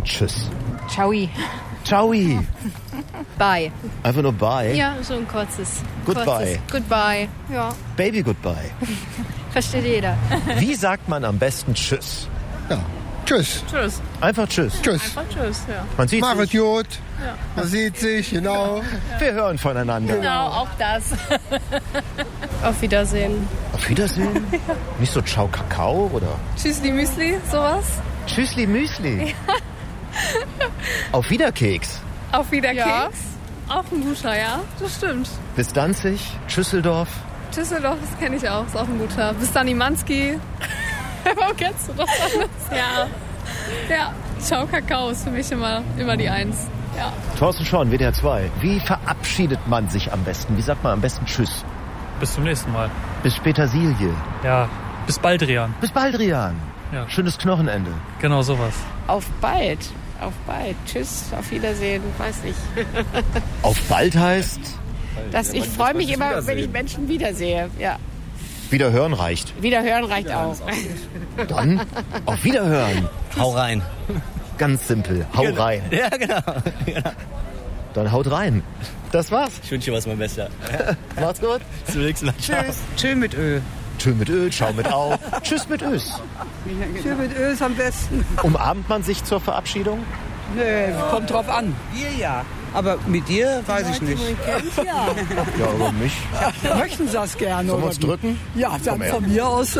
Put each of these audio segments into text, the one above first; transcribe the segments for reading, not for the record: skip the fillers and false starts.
Tschüss? Ciao. Ciao. Bye. Einfach nur bye? Ja, so ein kurzes. Goodbye. Goodbye. Ja, Baby goodbye. versteht jeder. Wie sagt man am besten Tschüss? Ja. Tschüss. Tschüss. Einfach Tschüss. Tschüss. Einfach tschüss, ja. Man sieht Machet sich. gut. Man sieht sich, genau. Wir hören voneinander. Genau, auch das. Auf Wiedersehen. Auf Wiedersehen? Nicht so Ciao Kakao oder Tschüssli Müsli, sowas. Tschüssli Müsli. Auf Wiederkeks. Auf Wiederkeks. Auch ein guter, ja. Das stimmt. Bis Danzig, Schüsseldorf. Düsseldorf, das kenne ich auch. Ist auch ein guter. Bis dann Manski. Warum kennst du das alles? Ja. Ja. Ciao Kakao ist für mich immer die Eins. Ja. Thorsten Schorn, WDR 2. Wie verabschiedet man sich am besten? Wie sagt man am besten Tschüss? Bis zum nächsten Mal. Bis Petersilie. Ja, bis bald, Rian. Bis bald, Rian. Ja. Schönes Knochenende. Genau sowas. Auf bald. Auf bald. Tschüss, auf Wiedersehen. Weiß nicht. Auf bald heißt? Ich freue mich immer, wenn ich Menschen wiedersehe. Ja. Wiederhören reicht. Wiederhören reicht auch. Dann auf Wiederhören. Hau rein. Ganz simpel. Hau rein. Ja, genau. Dann haut rein. Das war's. Ich wünsche dir was, mein Bester. Macht's gut. Zum nächsten Mal. Ciao. Tschö mit Ö. Tschö mit Öl, ciao mit Au. Tschüss mit Ös. Tschö mit Ö ist am besten. Umarmt man sich zur Verabschiedung? Nö, kommt drauf an. Wir ja. Aber mit dir weiß ich nicht. Ja, aber mich. Möchten Sie das gerne? Sollen wir oder uns wie? drücken? Ja, dann Komm her. von mir aus.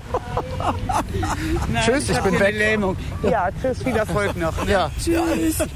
Tschüss, ich bin weg. Ja, tschüss, viel Erfolg noch. Ja. Tschüss.